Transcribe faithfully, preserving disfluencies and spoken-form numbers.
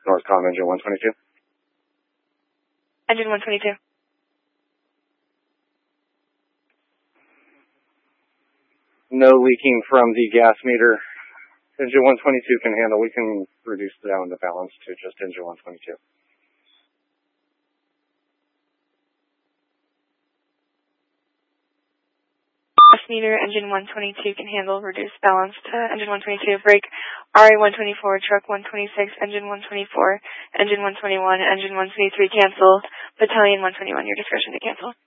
Northcom, engine one twenty-two. Engine one twenty-two. No leaking from the gas meter. Engine one twenty-two can handle. We can reduce down the balance to just engine one twenty-two. Gas meter, engine one twenty-two can handle. Reduce balance to engine one twenty-two. Break R A one twenty-four, truck one twenty-six, engine one twenty-four, engine one twenty-one, engine one twenty-three cancel. Battalion one twenty-one, your discretion to cancel.